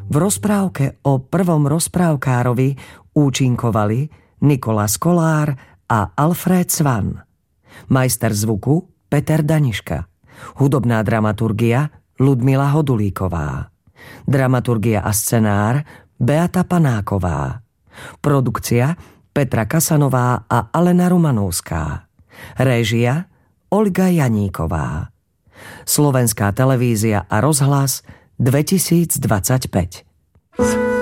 V rozprávke o prvom rozprávkárovi účinkovali Nikolás Kollár a Alfred Svan. Majster zvuku Peter Daniška. Hudobná dramaturgia Ludmila Hodulíková. Dramaturgia a scenár Beata Panáková. Produkcia Petra Kasanová a Alena Rumanovská. Réžia Olga Janíková. Slovenská televízia a rozhlas 2025.